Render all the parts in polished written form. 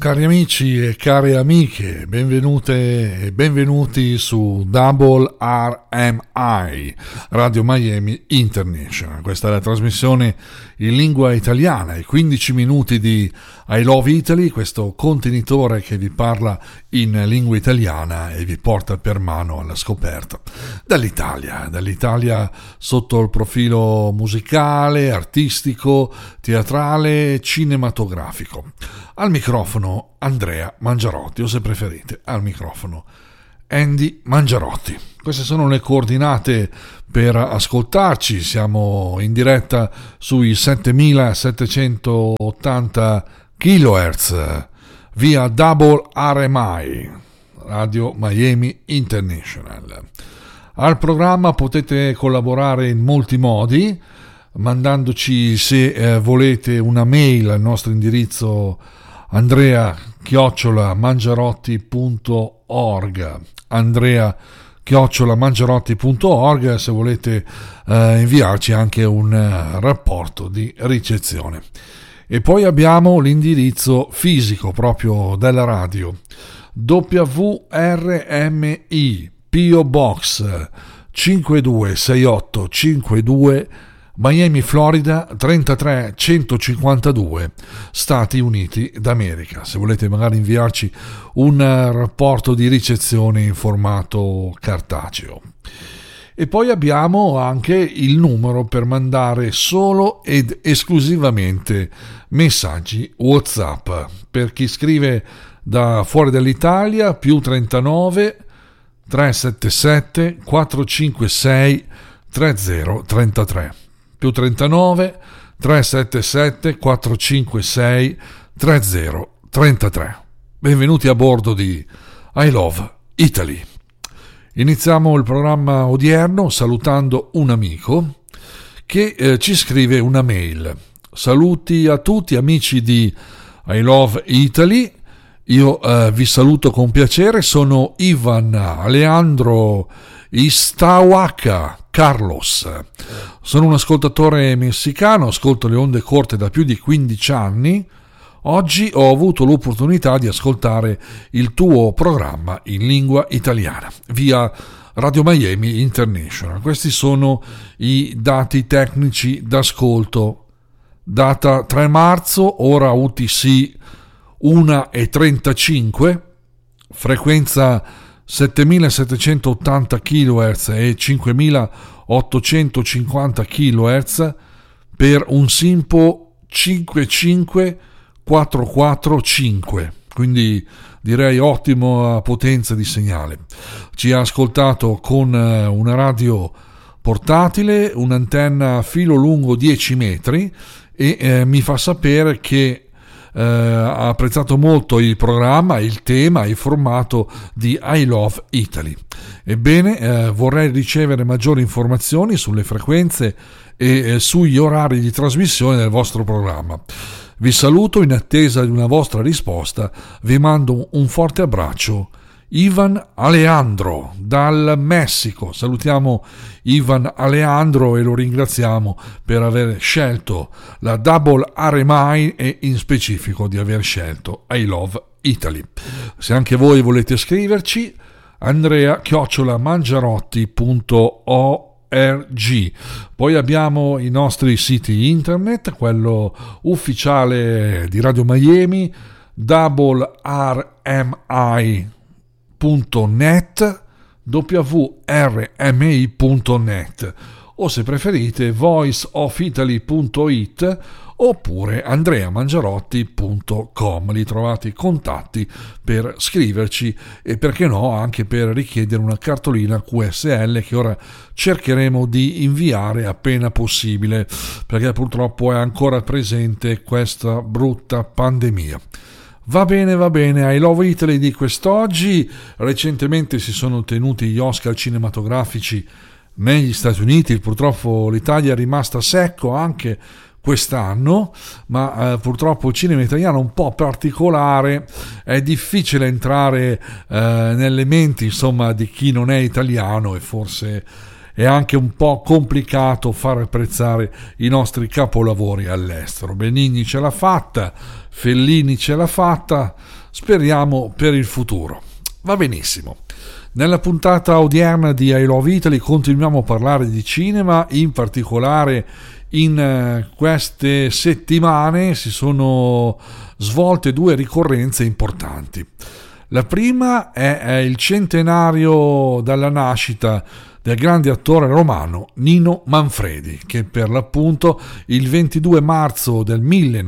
Cari amici e care amiche, benvenute e benvenuti su Double RMI, Radio Miami International. Questa è la trasmissione in lingua italiana, i 15 minuti di I Love Italy, questo contenitore che vi parla in lingua italiana e vi porta per mano alla scoperta dall'Italia sotto il profilo musicale, artistico, teatrale, cinematografico. Al microfono Andrea Mangiarotti, o se preferite al microfono Andy Mangiarotti. Queste sono le coordinate per ascoltarci. Siamo in diretta sui 7780 kHz via Double RMI, Radio Miami International. Al programma potete collaborare in molti modi, mandandoci, se volete, una mail al nostro indirizzo andrea@mangiarotti.org, se volete inviarci anche un rapporto di ricezione. E poi abbiamo l'indirizzo fisico proprio della radio, WRMI PO Box 526852, Miami, Florida 33152, Stati Uniti d'America. Se volete magari inviarci un rapporto di ricezione in formato cartaceo. E poi abbiamo anche il numero per mandare solo ed esclusivamente messaggi WhatsApp. Per chi scrive da fuori dall'Italia, più 39 377 456 3033. Più 39 377 456 3033. Benvenuti a bordo di I Love Italy. Iniziamo il programma odierno salutando un amico che ci scrive una mail. Saluti a tutti amici di I Love Italy. Io vi saluto con piacere. Sono Ivan Alejandro Istawaka Carlos. Sono un ascoltatore messicano, ascolto le onde corte da più di 15 anni. Oggi ho avuto l'opportunità di ascoltare il tuo programma in lingua italiana via Radio Miami International. Questi sono i dati tecnici d'ascolto. Data 3 marzo, ora UTC 1:35, frequenza 7780 kHz e 5850 kHz per un SINPO 55445, quindi direi ottima potenza di segnale. Ci ha ascoltato con una radio portatile, un'antenna a filo lungo 10 metri e mi fa sapere che ha apprezzato molto il programma, il tema, il formato di I Love Italy. Ebbene, vorrei ricevere maggiori informazioni sulle frequenze e sugli orari di trasmissione del vostro programma. Vi saluto in attesa di una vostra risposta. Vi mando un forte abbraccio. Ivan Alejandro dal Messico. Salutiamo Ivan Alejandro e lo ringraziamo per aver scelto la Double RMI e in specifico di aver scelto I Love Italy. Se anche voi volete scriverci, andrea@mangiarotti.org. Poi abbiamo i nostri siti internet, quello ufficiale di Radio Miami, WRMI.net, wrmi.net, o se preferite voiceofitaly.it oppure andreamangiarotti.com. Li trovate i contatti per scriverci e, perché no, anche per richiedere una cartolina QSL che ora cercheremo di inviare appena possibile, perché purtroppo è ancora presente questa brutta pandemia. Va bene, I Love Italy di quest'oggi. Recentemente si sono tenuti gli Oscar cinematografici negli Stati Uniti. Purtroppo l'Italia è rimasta a secco anche quest'anno, ma purtroppo il cinema italiano è un po' particolare, è difficile entrare nelle menti, insomma, di chi non è italiano, e forse è anche un po' complicato far apprezzare i nostri capolavori all'estero. Benigni ce l'ha fatta, Fellini ce l'ha fatta, speriamo per il futuro. Va benissimo. Nella puntata odierna di I Love Italy continuiamo a parlare di cinema, in particolare in queste settimane si sono svolte due ricorrenze importanti. La prima è il centenario dalla nascita del grande attore romano Nino Manfredi, che per l'appunto il 22 marzo del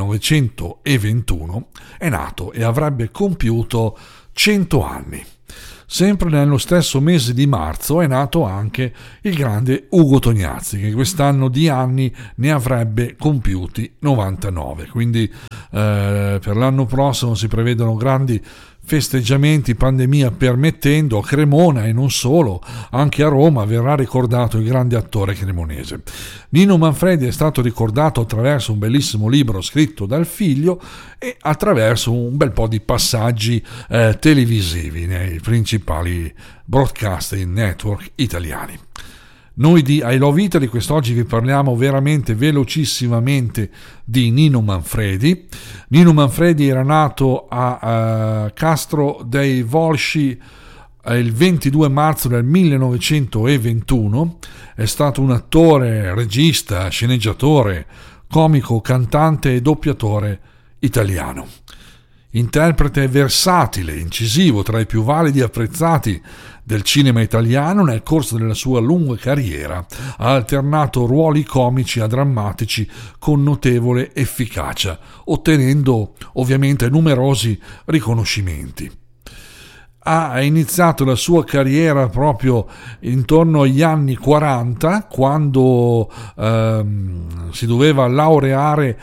1921 è nato e avrebbe compiuto 100 anni. Sempre nello stesso mese di marzo è nato anche il grande Ugo Tognazzi, che quest'anno di anni ne avrebbe compiuti 99, quindi per l'anno prossimo si prevedono grandi festeggiamenti, pandemia permettendo. A Cremona e non solo, anche a Roma verrà ricordato il grande attore cremonese. Nino Manfredi è stato ricordato attraverso un bellissimo libro scritto dal figlio e attraverso un bel po' di passaggi televisivi nei principali broadcasting network italiani. Noi di I Love Italy quest'oggi vi parliamo veramente velocissimamente di Nino Manfredi. Nino Manfredi era nato a Castro dei Volsci il 22 marzo del 1921, è stato un attore, regista, sceneggiatore, comico, cantante e doppiatore italiano. Interprete versatile, incisivo, tra i più validi e apprezzati del cinema italiano, nel corso della sua lunga carriera ha alternato ruoli comici a drammatici con notevole efficacia, ottenendo ovviamente numerosi riconoscimenti. Ha iniziato la sua carriera proprio intorno agli anni 40, quando si doveva laureare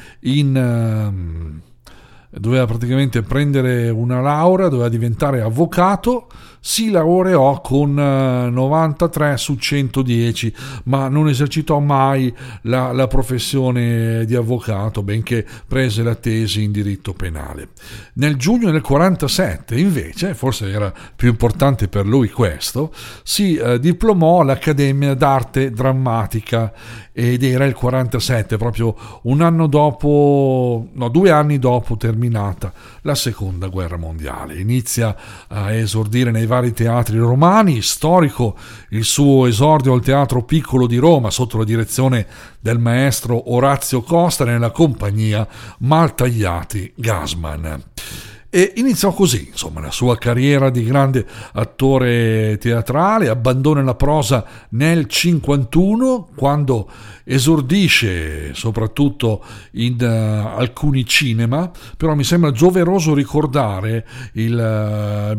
doveva praticamente prendere una laurea, doveva diventare avvocato. Si laureò con 93 su 110, ma non esercitò mai la professione di avvocato, benché prese la tesi in diritto penale. Nel giugno del 47, invece, forse era più importante per lui questo, si diplomò all'Accademia d'Arte Drammatica, ed era il 47, proprio 2 anni dopo terminata la seconda guerra mondiale. Inizia a esordire nei vari teatri romani. Storico il suo esordio al Teatro Piccolo di Roma sotto la direzione del maestro Orazio Costa nella compagnia Maltagliati Gassman. E iniziò così, insomma, la sua carriera di grande attore teatrale. Abbandona la prosa nel 51, quando esordisce soprattutto in alcuni cinema, però mi sembra doveroso ricordare la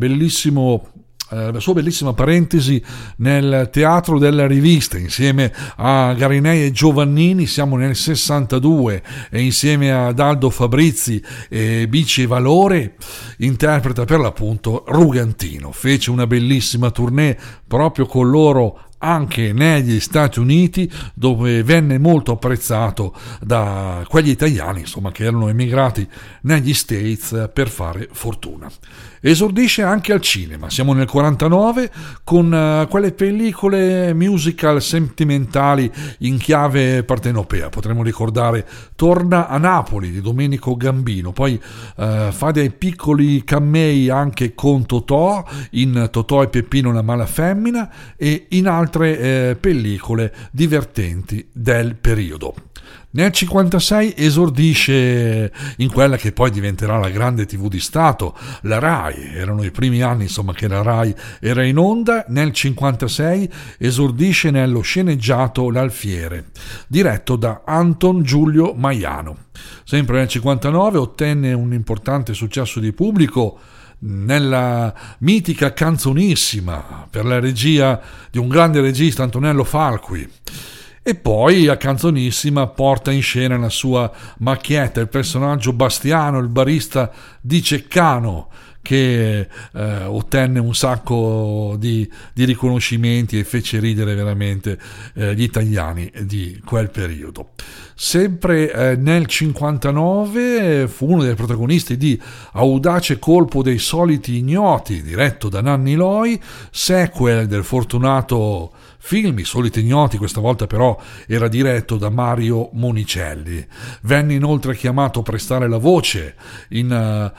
sua bellissima parentesi nel Teatro della Rivista insieme a Garinei e Giovannini. Siamo nel 62 e insieme ad Aldo Fabrizi e Bici e Valore interpreta per l'appunto Rugantino. Fece una bellissima tournée proprio con loro anche negli Stati Uniti, dove venne molto apprezzato da quegli italiani, insomma, che erano emigrati negli States per fare fortuna. Esordisce anche al cinema, siamo nel 49 con quelle pellicole musical sentimentali in chiave partenopea. Potremmo ricordare Torna a Napoli di Domenico Gambino, poi fa dei piccoli camei anche con Totò in Totò e Peppino la mala femmina e in altre pellicole divertenti del periodo. Nel 56 esordisce in quella che poi diventerà la grande TV di Stato, la Rai. Erano i primi anni, insomma, che la Rai era in onda. Nel 56 esordisce nello sceneggiato L'Alfiere, diretto da Anton Giulio Maiano. Sempre nel 59 ottenne un importante successo di pubblico nella mitica Canzonissima, per la regia di un grande regista, Antonello Falqui. E poi a Canzonissima porta in scena la sua macchietta, il personaggio Bastiano, il barista di Ceccano, che ottenne un sacco di riconoscimenti e fece ridere veramente gli italiani di quel periodo. Sempre nel 59 fu uno dei protagonisti di Audace colpo dei soliti ignoti, diretto da Nanni Loi, sequel del fortunato film I soliti ignoti, questa volta però era diretto da Mario Monicelli. Venne inoltre chiamato a prestare la voce in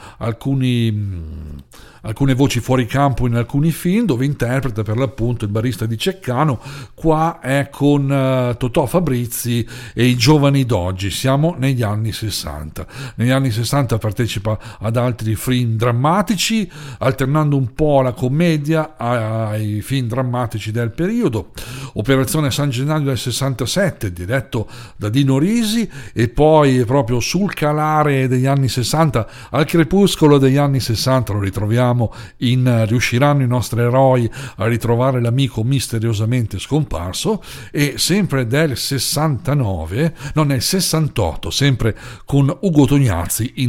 alcune voci fuori campo in alcuni film, dove interpreta per l'appunto il barista di Ceccano. Qua è con Totò Fabrizi e i giovani d'oggi. Siamo negli anni 60. Negli anni 60 partecipa ad altri film drammatici, alternando un po' la commedia ai film drammatici del periodo. Operazione San Gennaio del 67, diretto da Dino Risi, e poi proprio sul calare degli anni 60, al crepuscolo degli anni 60, lo ritroviamo in Riusciranno i nostri eroi a ritrovare l'amico misteriosamente scomparso, e sempre del 68, sempre con Ugo Tognazzi in